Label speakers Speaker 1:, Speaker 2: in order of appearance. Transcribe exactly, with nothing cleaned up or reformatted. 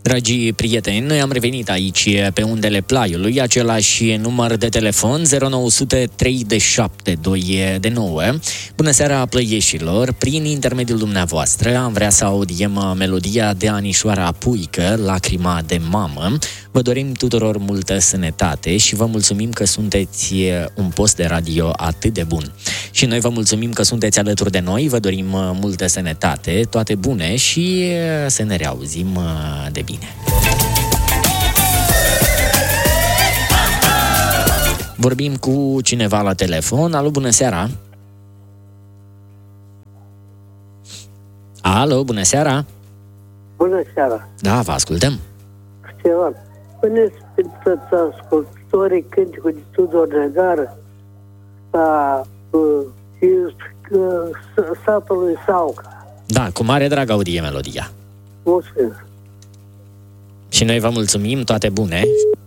Speaker 1: Dragii prieteni, noi am revenit aici pe undele Plaiului, același număr de telefon zero nouă zero zero trei șapte doi nouă. Bună seara, plăieșilor! Prin intermediul dumneavoastră am vrea să audiem melodia de Anișoara Puică, Lacrima de mamă. Vă dorim tuturor multă sănătate și vă mulțumim că sunteți un post de radio atât de bun. Și noi vă mulțumim că sunteți alături de noi, vă dorim multă sănătate, toate bune și să ne reauzim de bine. Vorbim cu cineva la telefon. Alo, bună seara! Alo, bună seara!
Speaker 2: Bună seara!
Speaker 1: Da, vă ascultăm!
Speaker 2: Ceva. Puneți pe toți ascultătorii Cânticul de Tudor Negară a satului Sauca.
Speaker 1: Da, cu mare drag audie melodia.
Speaker 2: Mulțumesc!
Speaker 1: Și noi vă mulțumim, toate bune!